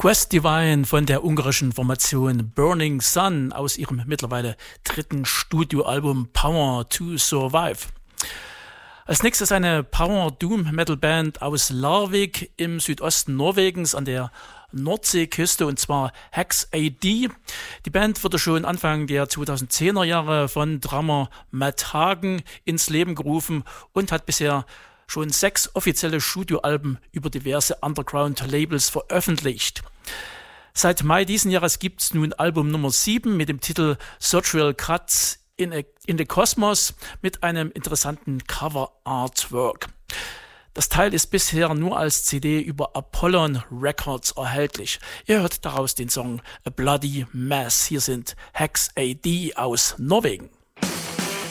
Quest Divine von der ungarischen Formation Burning Sun aus ihrem mittlerweile dritten Studioalbum Power to Survive. Als nächstes eine Power-Doom-Metal-Band aus Larvik im Südosten Norwegens an der Nordseeküste, und zwar Hex AD. Die Band wurde schon Anfang der 2010er Jahre von Drummer Matt Hagen ins Leben gerufen und hat bisher schon 6 offizielle Studioalben über diverse Underground-Labels veröffentlicht. Seit Mai diesen Jahres gibt es nun Album Nummer 7 mit dem Titel Surgical Cuts in the Cosmos mit einem interessanten Cover-Artwork. Das Teil ist bisher nur als CD über Apollon Records erhältlich. Ihr hört daraus den Song A Bloody Mess. Hier sind Hex AD aus Norwegen.